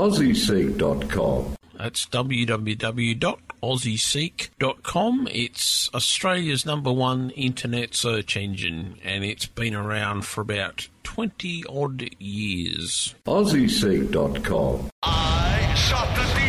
AussieSeek.com. That's www.aussieseek.com. It's Australia's #1 internet search engine, and it's been around for about 20-odd years. AussieSeek.com. I shot the